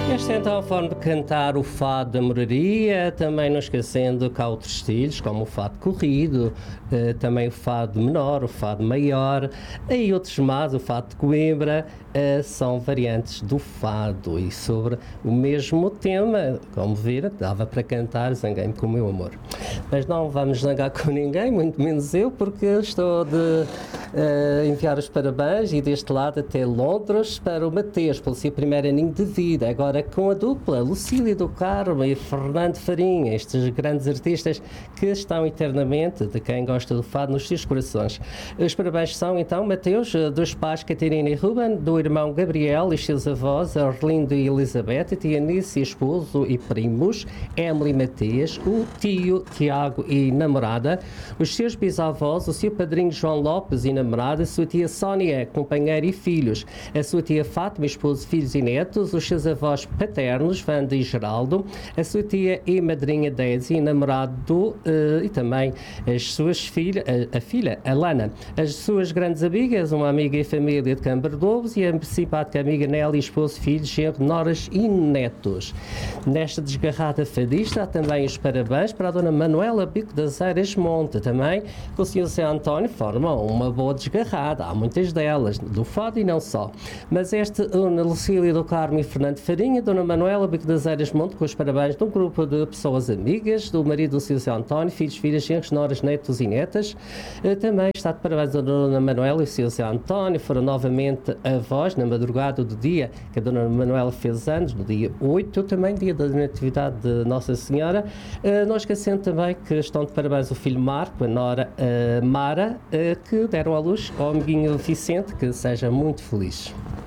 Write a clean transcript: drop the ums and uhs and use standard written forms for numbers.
Esta é então a forma de cantar o fado da moraria, também não esquecendo que há outros estilos, como o fado corrido, também o fado menor, o fado maior, e outros mais, o fado de Coimbra, são variantes do fado. E sobre o mesmo tema, como viram, dava para cantar Zanguei-me com o meu amor. Mas não vamos zangar com ninguém, muito menos eu, porque estou de enviar os parabéns e deste lado até Londres para o Mateus, pelo seu primeiro aninho de vida. Agora com a dupla Lucília do Carmo e Fernando Farinha, estes grandes artistas que estão eternamente, de quem gosta do fado, nos seus corações. Os parabéns são então, Mateus, dos pais Catarina e Ruben, do irmão Gabriel e seus avós, Arlindo e Elizabeth, tia Nice, esposo e primos, Emily e Matias, o tio Tiago e namorada, os seus bisavós, o seu padrinho João Lopes e namorada, a sua tia Sónia, companheira e filhos, a sua tia Fátima, esposo, filhos e netos, os seus avós paternos, Wanda e Geraldo, a sua tia e madrinha Daisy, namorado e também as suas filhas, a filha Alana, as suas grandes amigas, uma amiga e família de Cambardovos e a simpática amiga Nelly, esposo, filhos, genro, noras e netos. Nesta desgarrada fadista há também os parabéns para a dona Manuela Bico das Eiras Monte, também com o senhor Zé António, formam uma boa desgarrada, há muitas delas, do fado e não só. Mas esta dona Lucília do Carmo e Fernando Farinha, dona Manuela Bico das Eiras Monte, com os parabéns de um grupo de pessoas amigas, do marido do senhor Zé António, filhos, filhas, genros, noras, netos e netas. Também está de parabéns a dona Manuela e o senhor Zé António, foram novamente avós na madrugada do dia que a dona Manuela fez anos, no dia 8, também dia da natividade de Nossa Senhora. Não esquecendo também que estão de parabéns o filho Marco, a nora Mara, que deram à luz ao amiguinho Vicente, que seja muito feliz.